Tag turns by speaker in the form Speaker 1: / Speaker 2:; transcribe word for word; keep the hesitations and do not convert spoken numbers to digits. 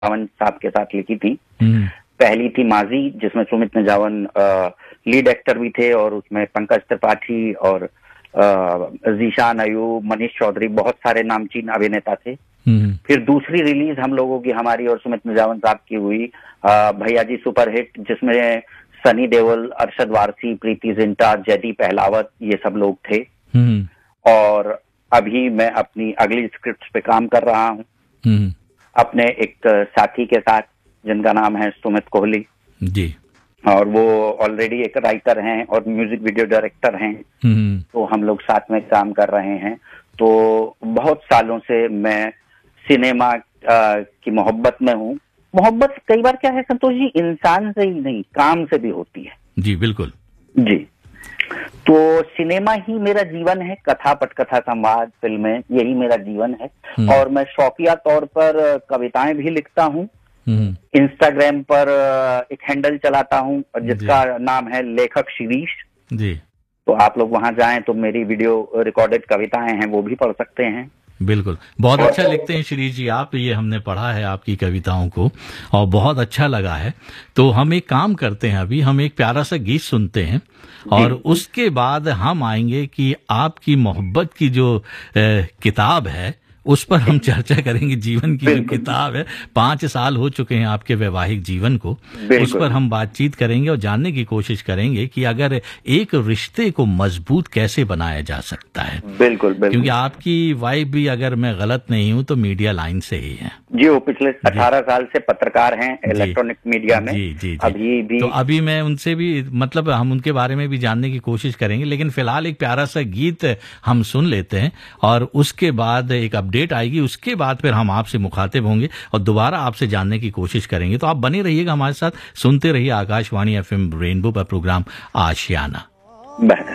Speaker 1: निजावन साहब के साथ लिखी थी। पहली थी माजी, जिसमें सुमित निजावन लीड एक्टर भी थे और उसमें पंकज त्रिपाठी और जीशान अयूब, मनीष चौधरी, बहुत सारे नामचीन अभिनेता थे। फिर दूसरी रिलीज हम लोगों की, हमारी और सुमित निजावन साहब की हुई भैया जी सुपरहिट, जिसमें सनी देओल, अरशद वारसी, प्रीति जिंटा, जयदीप पहलावत, ये सब लोग थे। और अभी मैं अपनी अगली स्क्रिप्ट पे काम कर रहा हूँ अपने एक साथी के साथ, जिनका नाम है सुमित कोहली
Speaker 2: जी, और
Speaker 1: वो ऑलरेडी एक राइटर हैं और म्यूजिक वीडियो डायरेक्टर हैं। तो हम लोग साथ में काम कर रहे हैं। तो बहुत सालों से मैं सिनेमा आ, की मोहब्बत में हूँ। मोहब्बत कई बार क्या है संतोष जी, इंसान से ही नहीं, काम से भी होती है।
Speaker 2: जी बिल्कुल
Speaker 1: जी। तो सिनेमा ही मेरा जीवन है, कथा पटकथा संवाद फिल्में, यही मेरा जीवन है। और मैं शौकिया तौर पर कविताएं भी लिखता हूँ। इंस्टाग्राम पर एक हैंडल चलाता हूँ जिसका नाम है लेखक शिरीष
Speaker 2: जी।
Speaker 1: तो आप लोग वहां जाएं तो मेरी वीडियो रिकॉर्डेड कविताएं हैं वो भी पढ़ सकते हैं।
Speaker 2: बिल्कुल, बहुत अच्छा लिखते हैं शिरीष जी आप, ये हमने पढ़ा है आपकी कविताओं को और बहुत अच्छा लगा है। तो हम एक काम करते हैं, अभी हम एक प्यारा सा गीत सुनते हैं और उसके बाद हम आएंगे कि आपकी मोहब्बत की जो ए, किताब है उस पर हम चर्चा करेंगे। जीवन की जो किताब है, पांच साल हो चुके हैं आपके वैवाहिक जीवन को, उस पर हम बातचीत करेंगे और जानने की कोशिश करेंगे कि अगर एक रिश्ते को मजबूत कैसे बनाया जा सकता है।
Speaker 1: बिल्कुल, बिल्कुल।
Speaker 2: क्योंकि आपकी वाइफ भी, अगर मैं गलत नहीं हूं तो मीडिया लाइन से ही है
Speaker 1: जी। वो पिछले अठारह साल से पत्रकार हैं इलेक्ट्रॉनिक मीडिया में।
Speaker 2: जी, जी, जी।
Speaker 1: अभी भी
Speaker 2: तो अभी मैं उनसे भी, मतलब हम उनके बारे में भी जानने की कोशिश करेंगे, लेकिन फिलहाल एक प्यारा सा गीत हम सुन लेते हैं और उसके बाद एक अपडेट आएगी, उसके बाद फिर हम आपसे मुखातिब होंगे और दोबारा आपसे जानने की कोशिश करेंगे। तो आप बने रहिएगा हमारे साथ, सुनते रहिए आकाशवाणी एफएम रेनबो पर प्रोग्राम आशियाना।